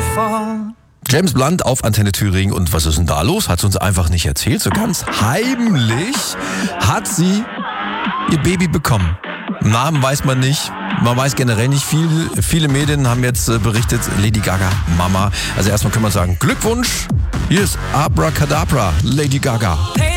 James Blunt auf Antenne Thüringen. Und was ist denn da los? Hat sie uns einfach nicht erzählt. So ganz heimlich hat sie ihr Baby bekommen. Namen weiß man nicht. Man weiß generell nicht viel. Viele Medien haben jetzt berichtet, Lady Gaga, Mama. Also erstmal kann man sagen, Glückwunsch. Hier ist Abracadabra, Lady Gaga.